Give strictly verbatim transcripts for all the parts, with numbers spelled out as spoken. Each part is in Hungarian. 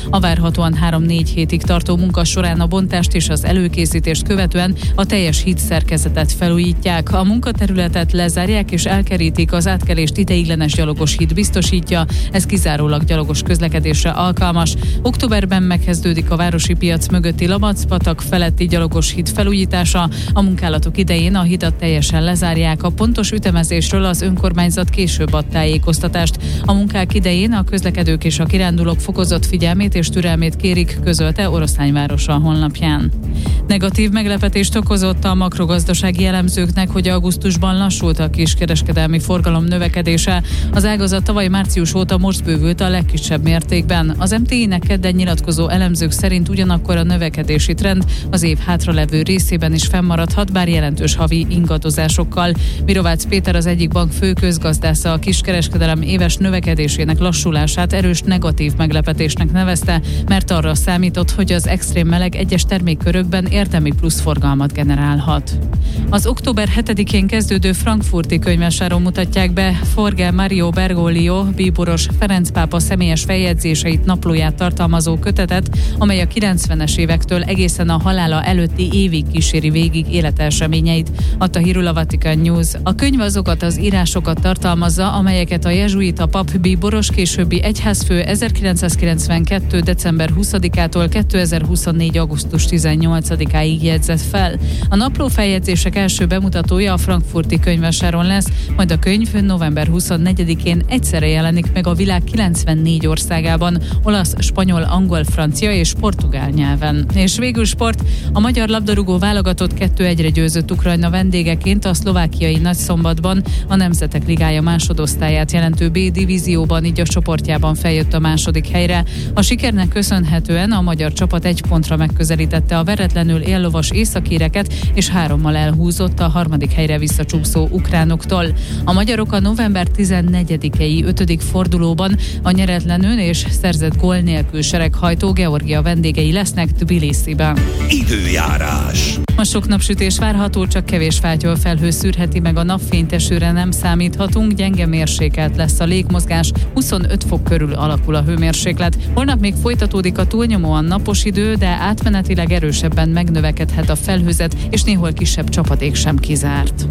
A várhatóan három-négy hétig tartó munka során a bontást és az előkészítést követően a teljes híd szerkezetet felújítják. A munkaterületet lezárják és elkerítik, az átkelést ideiglenes gyalogos híd biztosítja, ez kizárólag gyalogos közlekedésre alkalmas. Októberben megkezdődik a városi piac mögötti Labac-patak feletti gyalogos híd felújítása. A munkálatok idején a hidat teljesen lezárják, a pontos ütemezésről az önkormányzat később ad tájékoztatást. A munkák idején a közlekedők és a kirándulók fokozott figyelmét és türelmét kérik, közölte Oroszlányvárosa a honlapján. Negatív meglepetést okozott a makrogazdasági elemzőknek, hogy augusztusban lassult a kiskereskedelmi forgalom növekedése. Az ágazat tavaly március óta most bővült a legkisebb mértékben. Az em té i-nek kedden nyilatkozó elemzők szerint ugyanakkor a növekedési trend az év hátralevő részében is fennmaradhat, bár jelentős havi ingadozásokkal. Mirovácz Péter, az egyik bank fő közgazdásza, a kiskereskedelem éves növekedésének lassulását erős negatív meglepetésnek nevezte, mert arra számított, hogy az extrém meleg egyes termékkörökben érdemi plusz forgalmat generálhat. Az október hetedikén kezdődő frankfurti könyvvásáron mutatják be Jorge Mario Bergoglio bíboros Ferenc pápa személyes feljegyzéseit, naplóját tartalmazó kötetet, amely a kilencvenes évektől egészen a halála előtti évig kíséri végig életeseményeit, adta hírül a Vatican News. A könyv azokat az írásokat tartalmazza, amelyeket a jezsuita pap bíboros, későbbi egyházfő ezerkilencszázkilencvenkettő. december huszadikától kétezer-huszonnégy. augusztus tizennyolcadikáig jegyzett fel. A napló feljegyzések első bemutatója a frankfurti könyvvásáron lesz, majd a könyv november huszonnegyedikén egyszerre jelenik meg a világ kilencvennégy országában, olasz, spanyol, angol, francia és portugál nyelven. És végül sport, a magyar labdarúgó válogatott kettő egyre győzött Ukrajna vendégeként a szlovákiai Nagyszombatban, a Nemzetek Ligája másodosztályát jelentő B divízióban, így a csoportjában feljött a második helyre. A sikernek köszönhetően a magyar csapat egy pontra megközelítette a veretlenül éllovas északíreket, és hárommal elhúzott a harmadik helyre visszacsúszó ukránoktól. A magyarok a november tizennegyedikei ötödik fordulóban a nyeretlenül és szerzett gól nélkül sereghajtó Georgia vendégei lesznek Tbilisziben. Időjárás. Ma sok napsütés várható, csak kevés fátyol felhő szűrheti meg a napfényt, esőre nem számíthatunk, gyenge mérsékelt lesz a légmozgás, huszonöt fok körül alakul a hőmérséklet. Holnap még folytatódik a túlnyomóan napos idő, de átmenetileg erősebben megnövekedhet a felhőzet, és néhol kisebb csapadék sem kizárt.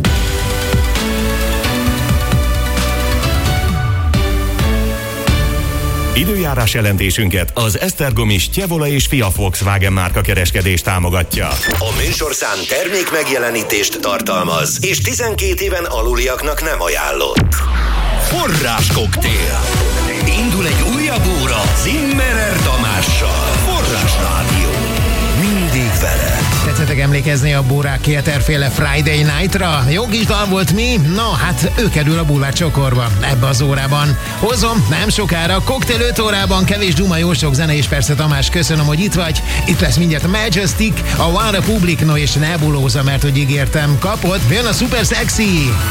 Időjárás jelentésünket az Esztergomi Stjevola és Fia Volkswagen márka kereskedés támogatja. A műsorszám termék megjelenítést tartalmaz, és tizenkét éven aluliaknak nem ajánlott. Forráskoktél. Indul egy újabb óra Zimmerer Tamással. Forrás Rádió. Mindig vele. Tetszettek emlékezni a Bórák Kéterféle Friday Night-ra? Jó kis dal volt mi? No, hát ő kerül a bulvár csokorba ebbe az órában. Hozom, nem sokára, koktél öt órában, kevés duma, jó sok zene, és persze Tamás, köszönöm, hogy itt vagy. Itt lesz mindjárt a Majestic, a One Republic, no és Nebulosa, mert hogy ígértem. Kapod, jön a Super Sexy!